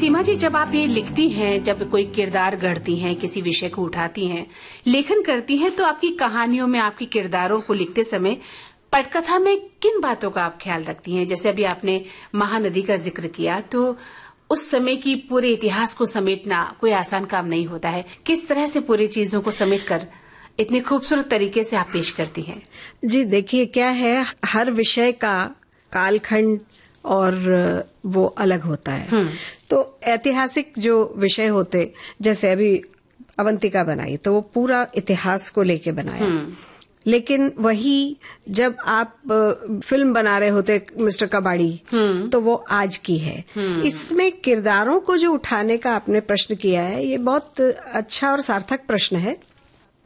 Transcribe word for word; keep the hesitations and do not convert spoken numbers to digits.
सीमा जी, जब आप ये लिखती हैं, जब कोई किरदार गढ़ती हैं, किसी विषय को उठाती हैं, लेखन करती हैं, तो आपकी कहानियों में आपकी किरदारों को लिखते समय पटकथा में किन बातों का आप ख्याल रखती हैं? जैसे अभी आपने महानदी का जिक्र किया, तो उस समय की पूरे इतिहास को समेटना कोई आसान काम नहीं होता है। किस तरह से पूरी चीजों को समेटकर इतने खूबसूरत तरीके से आप पेश करती हैं? जी देखिए, क्या है, हर विषय का कालखंड और वो अलग होता है। तो ऐतिहासिक जो विषय होते, जैसे अभी अवंतिका बनाई, तो वो पूरा इतिहास को लेके बनाया। लेकिन वही जब आप फिल्म बना रहे होते मिस्टर कबाड़ी, तो वो आज की है। इसमें किरदारों को जो उठाने का आपने प्रश्न किया है, ये बहुत अच्छा और सार्थक प्रश्न है।